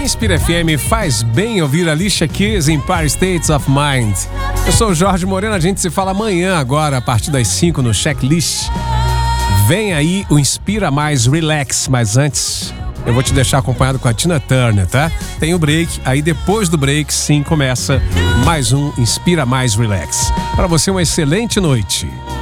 Inspira FM, faz bem ouvir Alicia Keys, Empire States of Mind. Eu sou o Jorge Moreno, a gente se fala amanhã agora, a partir das 5 no Checklist. Vem aí o Inspira Mais Relax, mas antes eu vou te deixar acompanhado com a Tina Turner, tá? Tem o break, aí depois do break sim começa mais um Inspira Mais Relax. Para você uma excelente noite.